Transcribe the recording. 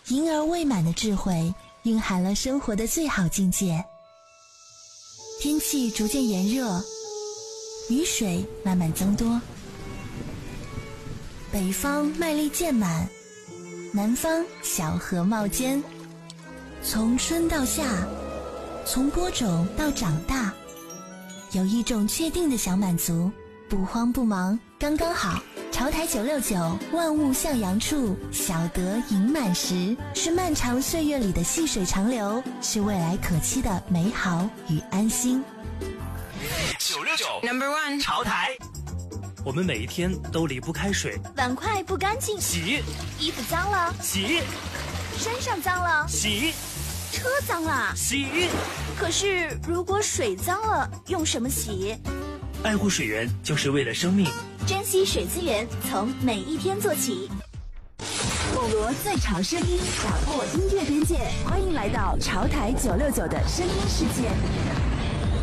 婴儿未满的智慧蕴含了生活的最好境界。天气逐渐炎热，雨水慢慢增多，北方麦粒渐满，南方小荷冒尖。从春到夏，从播种到长大，有一种确定的小满足，不慌不忙，刚刚好。潮台969，万物向阳处，小得盈满时，是漫长岁月里的细水长流，是未来可期的美好与安心。 969 No.1 潮台。 我们每一天都离不开水， 碗筷不干净洗， 衣服脏了洗， 身上脏了洗， 车脏了洗。 可是如果水脏了，用什么洗？ 爱护水源就是为了生命， 珍惜水资源，从每一天做起。网罗最潮声音，打破音乐边界，欢迎来到潮台969的声音世界。